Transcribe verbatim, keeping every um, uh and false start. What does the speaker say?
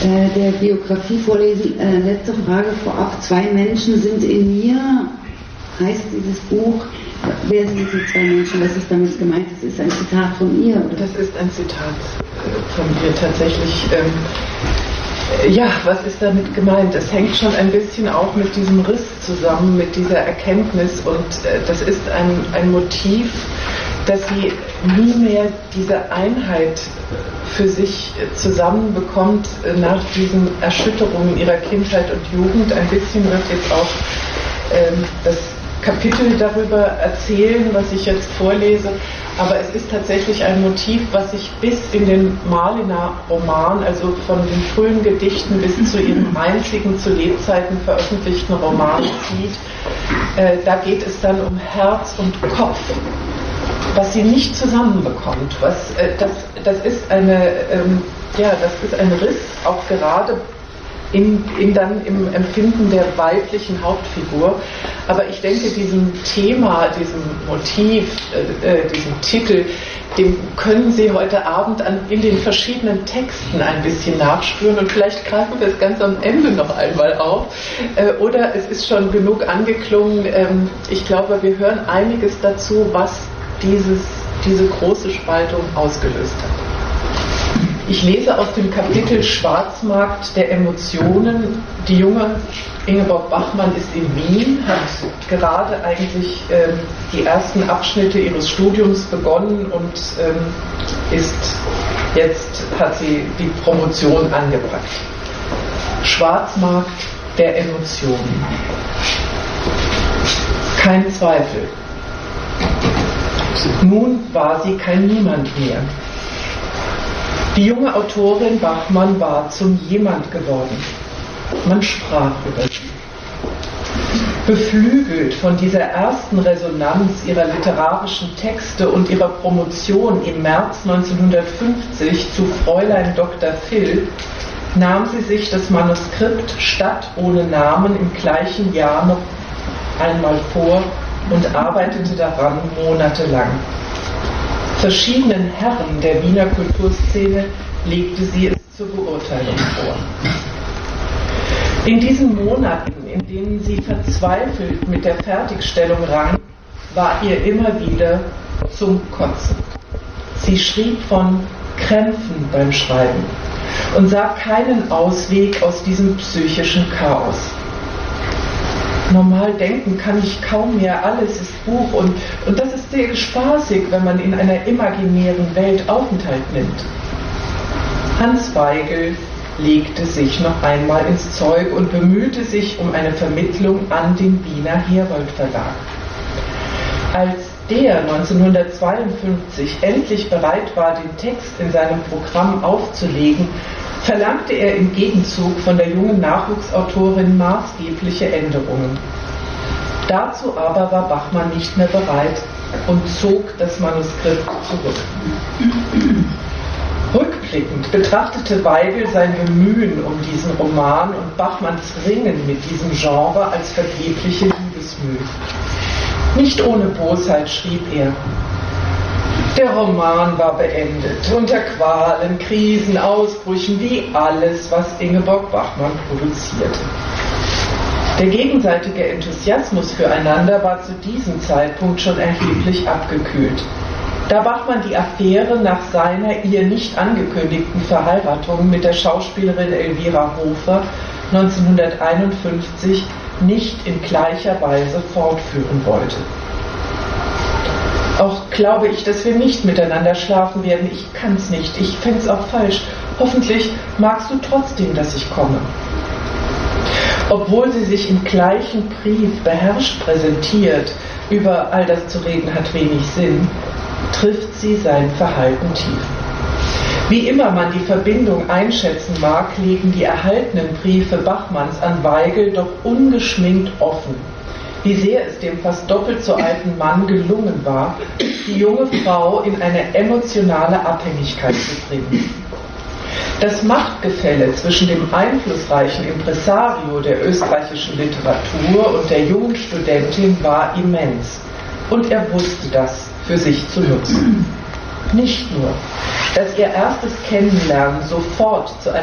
äh, der Biografie vorlesen. Äh, letzte Frage vorab. Zwei Menschen sind in mir, heißt dieses Buch. Wer sind diese zwei Menschen? Was ist damit gemeint? Das ist ein Zitat von ihr, oder? Das ist ein Zitat von ihr tatsächlich. Ähm, ja, was ist damit gemeint? Es hängt schon ein bisschen auch mit diesem Riss zusammen, mit dieser Erkenntnis, und äh, das ist ein, ein Motiv, dass sie nie mehr diese Einheit für sich zusammenbekommt nach diesen Erschütterungen ihrer Kindheit und Jugend. Ein bisschen wird jetzt auch ähm, das Kapitel darüber erzählen, was ich jetzt vorlese, aber es ist tatsächlich ein Motiv, was sich bis in den Malina-Roman, also von den frühen Gedichten bis zu ihrem einzigen zu Lebzeiten veröffentlichten Roman zieht. Äh, da geht es dann um Herz und Kopf, was sie nicht zusammenbekommt. Was, äh, das, das ist eine, ähm, ja, das ist ein Riss, auch gerade In, in dann im Empfinden der weiblichen Hauptfigur. Aber ich denke, diesem Thema, diesem Motiv, äh, diesem Titel, dem können Sie heute Abend an, in den verschiedenen Texten ein bisschen nachspüren, und vielleicht greifen wir es ganz am Ende noch einmal auf. Äh, oder es ist schon genug angeklungen. Ähm, ich glaube, wir hören einiges dazu, was dieses, diese große Spaltung ausgelöst hat. Ich lese aus dem Kapitel Schwarzmarkt der Emotionen. Die junge Ingeborg Bachmann ist in Wien, hat gerade eigentlich ähm, die ersten Abschnitte ihres Studiums begonnen und ähm, ist jetzt hat sie die Promotion angebracht. Schwarzmarkt der Emotionen. Kein Zweifel. Nun war sie kein Niemand mehr. Die junge Autorin Bachmann war zum Jemand geworden. Man sprach über sie. Beflügelt von dieser ersten Resonanz ihrer literarischen Texte und ihrer Promotion im März neunzehnhundertfünfzig zu Fräulein Doktor Phil, nahm sie sich das Manuskript Stadt ohne Namen im gleichen Jahr noch einmal vor und arbeitete daran monatelang. Verschiedenen Herren der Wiener Kulturszene legte sie es zur Beurteilung vor. In diesen Monaten, in denen sie verzweifelt mit der Fertigstellung rang, war ihr immer wieder zum Kotzen. Sie schrieb von Krämpfen beim Schreiben und sah keinen Ausweg aus diesem psychischen Chaos. Normal denken kann ich kaum mehr, alles ist Buch, und, und das ist sehr spaßig, wenn man in einer imaginären Welt Aufenthalt nimmt. Hans Weigel legte sich noch einmal ins Zeug und bemühte sich um eine Vermittlung an den Wiener Herold Verlag. Als der neunzehnhundertzweiundfünfzig endlich bereit war, den Text in seinem Programm aufzulegen, verlangte er im Gegenzug von der jungen Nachwuchsautorin maßgebliche Änderungen. Dazu aber war Bachmann nicht mehr bereit und zog das Manuskript zurück. Rückblickend betrachtete Weigel sein Bemühen um diesen Roman und Bachmanns Ringen mit diesem Genre als vergebliche Liebesmüh. Nicht ohne Bosheit schrieb er: Der Roman war beendet, unter Qualen, Krisen, Ausbrüchen, wie alles, was Ingeborg Bachmann produzierte. Der gegenseitige Enthusiasmus füreinander war zu diesem Zeitpunkt schon erheblich abgekühlt. Da Bachmann die Affäre nach seiner ihr nicht angekündigten Verheiratung mit der Schauspielerin Elvira Hofer neunzehnhunderteinundfünfzig nicht in gleicher Weise fortführen wollte. Auch glaube ich, dass wir nicht miteinander schlafen werden. Ich kann's nicht. Ich fänd's auch falsch. Hoffentlich magst du trotzdem, dass ich komme. Obwohl sie sich im gleichen Brief beherrscht präsentiert, über all das zu reden hat wenig Sinn, trifft sie sein Verhalten tief. Wie immer man die Verbindung einschätzen mag, legen die erhaltenen Briefe Bachmanns an Weigel doch ungeschminkt offen, wie sehr es dem fast doppelt so alten Mann gelungen war, die junge Frau in eine emotionale Abhängigkeit zu bringen. Das Machtgefälle zwischen dem einflussreichen Impresario der österreichischen Literatur und der jungen Studentin war immens, und er wusste das für sich zu nutzen. Nicht nur, dass ihr erstes Kennenlernen sofort zu einem